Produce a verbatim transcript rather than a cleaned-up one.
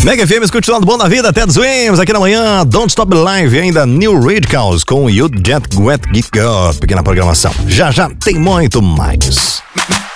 Mega F M, continuando bom na vida, até Swings, aqui na manhã, Don't Stop Live, ainda New Radicals com You Jet Wet Geek Girl, pequena programação. Já já tem muito mais.